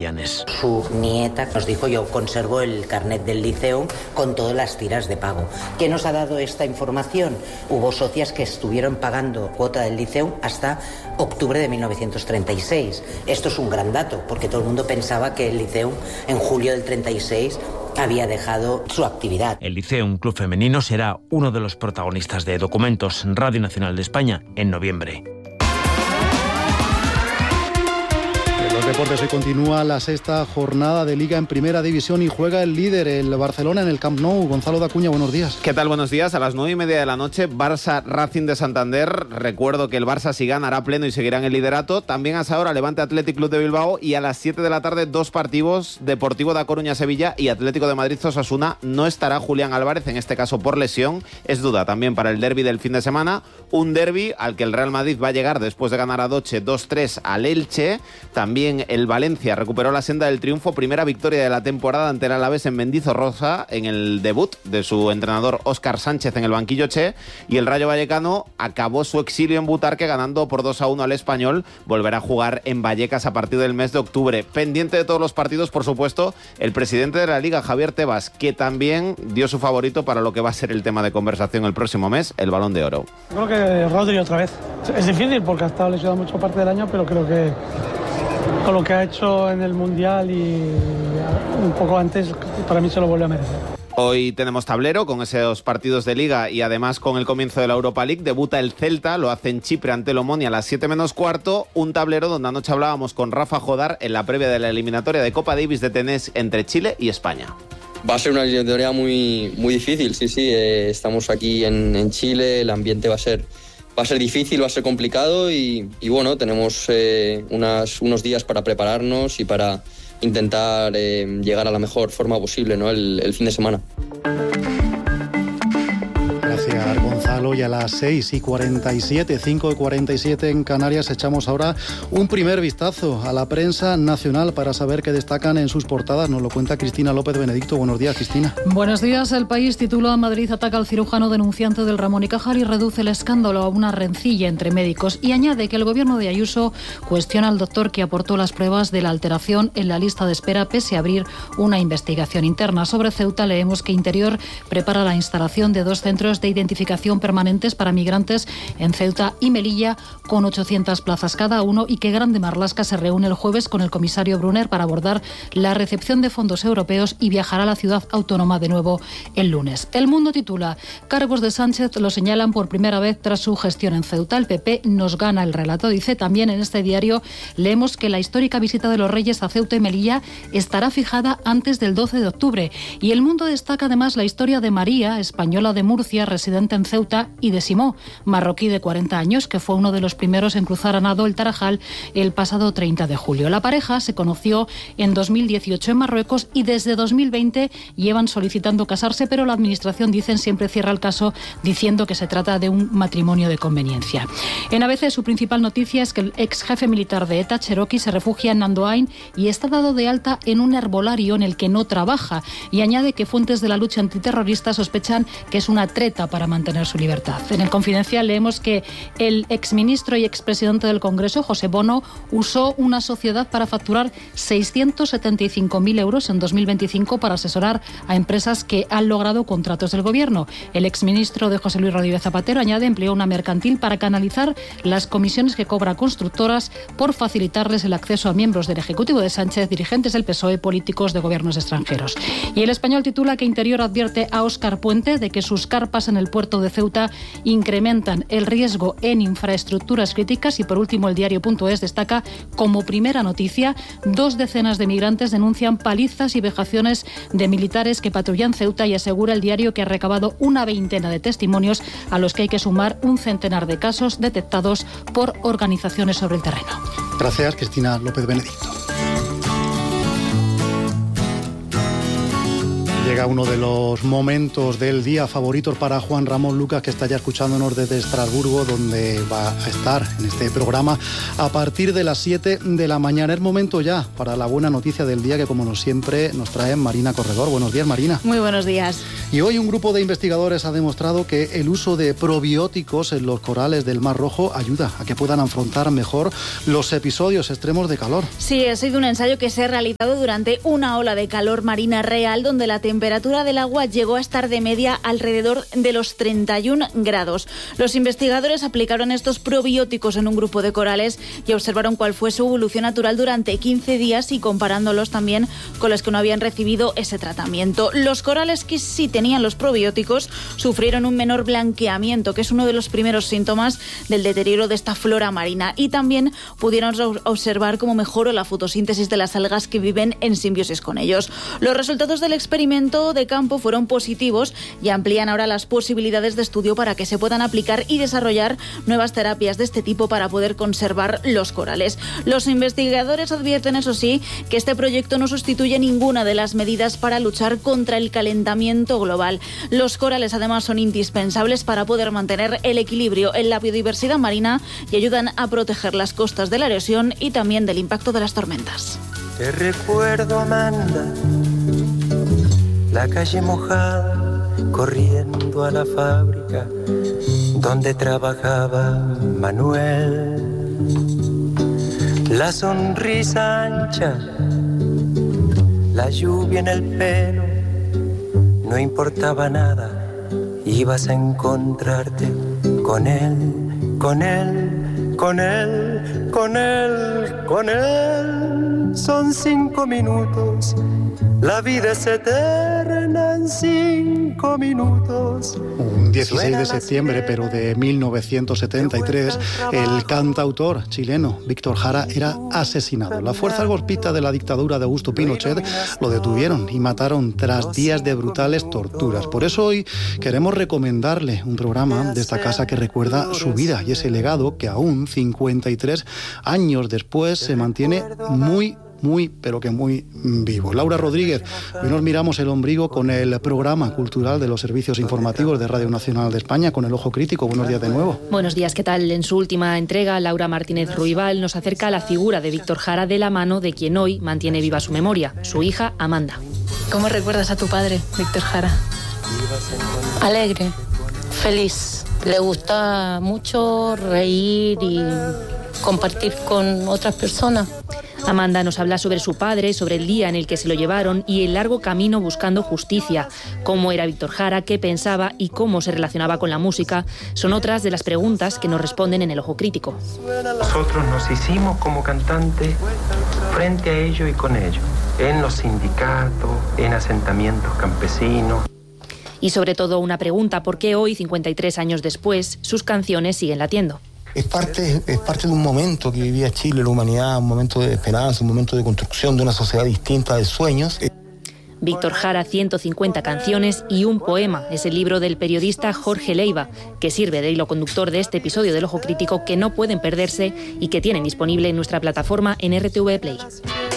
Magallanes. Su nieta nos dijo: yo conservo el carnet del Liceo con todas las tiras de pago. ¿Qué nos ha dado esta información? Hubo socias que estuvieron pagando cuota del Liceo hasta octubre de 1936. Esto es un gran dato, porque todo el mundo pensaba que el Liceo en julio del 36 había dejado su actividad. El Liceo, un club femenino, será uno de los protagonistas de Documentos, Radio Nacional de España, en noviembre. Los deportes, hoy continúa la sexta jornada de Liga en Primera División y juega el líder, el Barcelona, en el Camp Nou. Gonzalo Dacuña, buenos días. ¿Qué tal? Buenos días. A las 9:30 de la noche, Barça Racing de Santander. Recuerdo que el Barça, si gana, hará pleno y seguirá en el liderato. También a esa hora, Levante Athletic Club de Bilbao. Y a las 7 de la tarde, dos partidos: Deportivo da Coruña Sevilla y Atlético de Madrid Osasuna. No estará Julián Álvarez, en este caso por lesión. Es duda también para el derbi del fin de semana. Un derbi al que el Real Madrid va a llegar después de ganar anoche 2-3 al Elche. También el Valencia recuperó la senda del triunfo, primera victoria de la temporada ante el Alavés en Mendizorroza, en el debut de su entrenador Óscar Sánchez en el banquillo Che, y el Rayo Vallecano acabó su exilio en Butarque ganando por 2-1 al Español. Volverá a jugar en Vallecas a partir del mes de octubre. Pendiente de todos los partidos, por supuesto, el presidente de la Liga, Javier Tebas, que también dio su favorito para lo que va a ser el tema de conversación el próximo mes, el Balón de Oro. Creo que Rodri otra vez. Es difícil porque ha estado lesionado mucho parte del año, pero creo que con lo que ha hecho en el Mundial y un poco antes, para mí se lo vuelve a merecer. Hoy tenemos tablero con esos partidos de Liga y además con el comienzo de la Europa League. Debuta el Celta, lo hace en Chipre ante el Omonia a las 7 menos cuarto. Un tablero donde anoche hablábamos con Rafa Jodar en la previa de la eliminatoria de Copa Davis de tenis entre Chile y España. Va a ser una eliminatoria muy difícil, sí. Estamos aquí en Chile, el ambiente va a ser difícil, va a ser complicado y bueno, tenemos unos días para prepararnos y para intentar llegar a la mejor forma posible, ¿no? el fin de semana. Gracias, Gonzalo. Y a las 6:47, 5:47 en Canarias, echamos ahora un primer vistazo a la prensa nacional para saber qué destacan en sus portadas. Nos lo cuenta Cristina López Benedicto. Buenos días, Cristina. Buenos días. El País titula: Madrid ataca al cirujano denunciante del Ramón y Cajal y reduce el escándalo a una rencilla entre médicos. Y añade que el gobierno de Ayuso cuestiona al doctor que aportó las pruebas de la alteración en la lista de espera pese a abrir una investigación interna. Sobre Ceuta leemos que Interior prepara la instalación de 2 centros de identificación permanentes para migrantes en Ceuta y Melilla, con 800 plazas cada uno, y que Grande Marlaska se reúne el jueves con el comisario Brunner para abordar la recepción de fondos europeos y viajará a la ciudad autónoma de nuevo el lunes. El Mundo titula: cargos de Sánchez lo señalan por primera vez tras su gestión en Ceuta. El PP nos gana el relato. Dice también en este diario, leemos que la histórica visita de los Reyes a Ceuta y Melilla estará fijada antes del 12 de octubre. Y El Mundo destaca además la historia de María, española de Murcia, residente en Ceuta, y de Simó, marroquí de 40 años, que fue uno de los primeros en cruzar a nado el Tarajal el pasado 30 de julio. La pareja se conoció en 2018 en Marruecos y desde 2020 llevan solicitando casarse, pero la administración, dicen, siempre cierra el caso diciendo que se trata de un matrimonio de conveniencia. En ABC, su principal noticia es que el ex jefe militar de ETA, Cherokee, se refugia en Andoain y está dado de alta en un herbolario en el que no trabaja, y añade que fuentes de la lucha antiterrorista sospechan que es una treta para mantener su libertad. En El Confidencial leemos que el exministro y expresidente del Congreso, José Bono, usó una sociedad para facturar 675.000 euros en 2025 para asesorar a empresas que han logrado contratos del gobierno. El exministro de José Luis Rodríguez Zapatero, añade, empleó una mercantil para canalizar las comisiones que cobra constructoras por facilitarles el acceso a miembros del Ejecutivo de Sánchez, dirigentes del PSOE, políticos de gobiernos extranjeros. Y El Español titula que Interior advierte a Óscar Puente de que sus carpas en el puerto de Ceuta incrementan el riesgo en infraestructuras críticas. Y por último, el diario.es destaca como primera noticia: 2 decenas de migrantes denuncian palizas y vejaciones de militares que patrullan Ceuta, y asegura el diario que ha recabado una veintena de testimonios a los que hay que sumar un centenar de casos detectados por organizaciones sobre el terreno. Gracias, Cristina López Benedicto. Llega uno de los momentos del día favoritos para Juan Ramón Lucas, que está ya escuchándonos desde Estrasburgo, donde va a estar en este programa a partir de las 7 de la mañana. Es momento ya para la buena noticia del día, que como siempre nos trae Marina Corredor. Buenos días, Marina. Muy buenos días. Y hoy un grupo de investigadores ha demostrado que el uso de probióticos en los corales del Mar Rojo ayuda a que puedan afrontar mejor los episodios extremos de calor. Sí, ha sido un ensayo que se ha realizado durante una ola de calor marina real, donde la temperatura del agua llegó a estar de media alrededor de los 31 grados. Los investigadores aplicaron estos probióticos en un grupo de corales y observaron cuál fue su evolución natural durante 15 días y comparándolos también con los que no habían recibido ese tratamiento. Los corales que sí tenían los probióticos sufrieron un menor blanqueamiento, que es uno de los primeros síntomas del deterioro de esta flora marina, y también pudieron observar cómo mejoró la fotosíntesis de las algas que viven en simbiosis con ellos. Los resultados del experimento de campo fueron positivos y amplían ahora las posibilidades de estudio para que se puedan aplicar y desarrollar nuevas terapias de este tipo para poder conservar los corales. Los investigadores advierten, eso sí, que este proyecto no sustituye ninguna de las medidas para luchar contra el calentamiento global. Los corales además son indispensables para poder mantener el equilibrio en la biodiversidad marina y ayudan a proteger las costas de la erosión y también del impacto de las tormentas. Te recuerdo, Amanda, la calle mojada, corriendo a la fábrica donde trabajaba Manuel. La sonrisa ancha, la lluvia en el pelo, no importaba nada, ibas a encontrarte con él, con él, con él, con él, con él. Son 5 minutos. La vida es eterna en 5 minutos. Un 16 de septiembre, pero de 1973, el cantautor chileno Víctor Jara era asesinado. Las fuerzas golpistas de la dictadura de Augusto Pinochet lo detuvieron y mataron tras días de brutales torturas. Por eso hoy queremos recomendarle un programa de esta casa que recuerda su vida y ese legado que aún 53 años después se mantiene muy vivo. Laura Rodríguez, hoy nos miramos el ombligo con el programa cultural de los servicios informativos de Radio Nacional de España, con el Ojo Crítico. Buenos días de nuevo. Buenos días, ¿qué tal? En su última entrega, Laura Martínez Ruibal nos acerca a la figura de Víctor Jara de la mano de quien hoy mantiene viva su memoria, su hija Amanda. ¿Cómo recuerdas a tu padre, Víctor Jara? Alegre, feliz. Le gusta mucho reír y compartir con otras personas. Amanda nos habla sobre su padre, sobre el día en el que se lo llevaron y el largo camino buscando justicia. Cómo era Víctor Jara, qué pensaba y cómo se relacionaba con la música son otras de las preguntas que nos responden en el Ojo Crítico. Nosotros nos hicimos como cantantes frente a ello y con ello, en los sindicatos, en asentamientos campesinos. Y sobre todo una pregunta, ¿por qué hoy, 53 años después, sus canciones siguen latiendo? Es parte de un momento que vivía Chile, la humanidad, un momento de esperanza, un momento de construcción de una sociedad distinta, de sueños. Víctor Jara, 150 canciones y un poema. Es el libro del periodista Jorge Leiva, que sirve de hilo conductor de este episodio del Ojo Crítico, que no pueden perderse y que tienen disponible en nuestra plataforma en RTV Play.